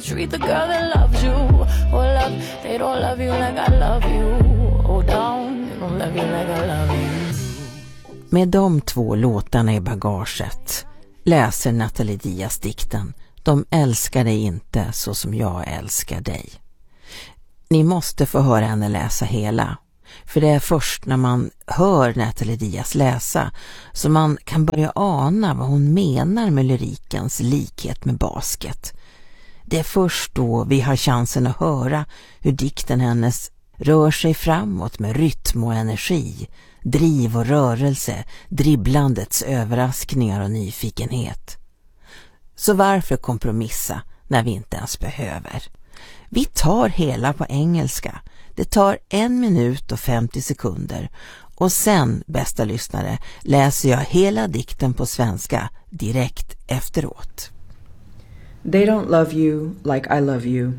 treat the girl that loves you. Oh love, they don't love you like I love you. Oh down, they don't love you like I love you. Med de 2 låtarna i bagaget läser Nathalie Diaz dikten De älskar dig inte så som jag älskar dig. Ni måste få höra henne läsa hela. För det är först när man hör Nathalie Diaz läsa som man kan börja ana vad hon menar med lyrikens likhet med basket. Det är först då vi har chansen att höra hur dikten hennes rör sig framåt med rytm och energi, driv och rörelse, dribblandets överraskningar och nyfikenhet. Så varför kompromissa när vi inte ens behöver? Vi tar hela på engelska. Det tar 1 minut och 50 sekunder. Och sen, bästa lyssnare, läser jag hela dikten på svenska direkt efteråt. They don't love you like I love you.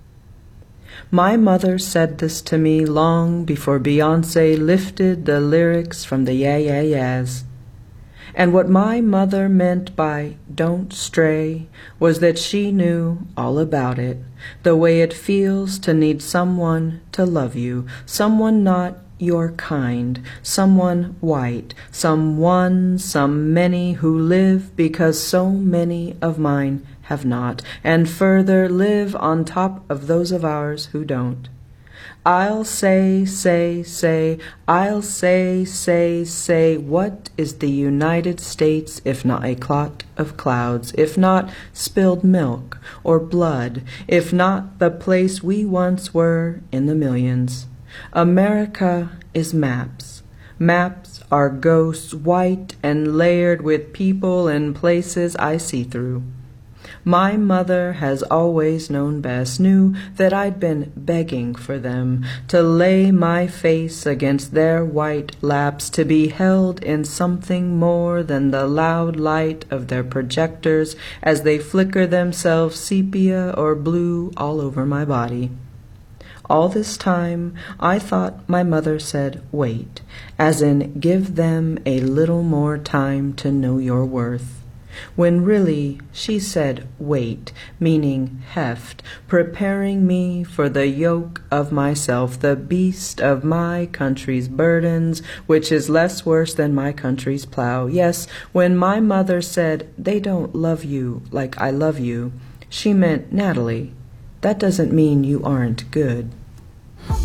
My mother said this to me long before Beyoncé lifted the lyrics from the yeah, yeah, yeahs. And what my mother meant by don't stray was that she knew all about it, the way it feels to need someone to love you, someone not your kind, someone white, someone, some many who live because so many of mine have not, and further live on top of those of ours who don't. I'll say, I'll say, what is the United States if not a clot of clouds, if not spilled milk or blood, if not the place we once were in the millions? America is maps. Maps are ghosts, white and layered with people and places I see through. My mother has always known best, knew that I'd been begging for them to lay my face against their white laps, to be held in something more than the loud light of their projectors as they flicker themselves sepia or blue all over my body. All this time I thought my mother said, wait, as in give them a little more time to know your worth. When really she said wait, meaning heft, preparing me for the yoke of myself, the beast of my country's burdens, which is less worse than my country's plow. Yes, when my mother said, they don't love you like I love you, she meant, Natalie, that doesn't mean you aren't good.